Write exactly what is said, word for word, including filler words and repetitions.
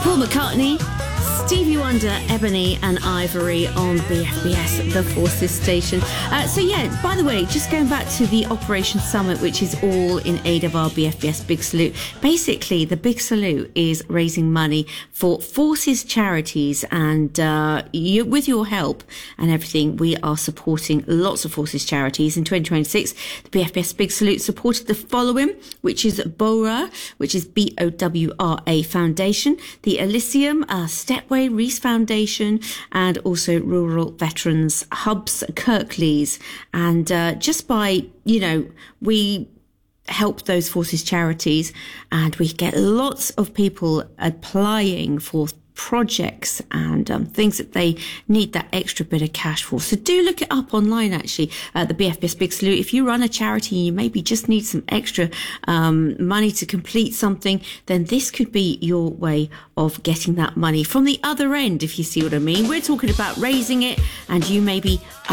Paul McCartney, Stevie Wonder, Ebony and Ivory on B F B S, the Forces Station. Uh, so yeah, by the way, just going back to the Operation Summit, which is all in aid of our B F B S Big Salute. Basically, the Big Salute is raising money for Forces charities, and uh, you, with your help and everything, we are supporting lots of Forces charities. In twenty twenty-six, the B F B S Big Salute supported the following, which is BOWRA, which is B O W R A Foundation, the Elysium, uh, Stepway Reese Foundation, and also Rural Veterans Hubs, Kirklees. And uh, just by, you know, we help those Forces charities, and we get lots of people applying for projects and um, things that they need that extra bit of cash for. So do look it up online, actually, uh, the B F B S Big Salute. If you run a charity and you maybe just need some extra um, money to complete something, then this could be your way of getting that money from the other end, if you see what I mean. We're talking about raising it, and you maybe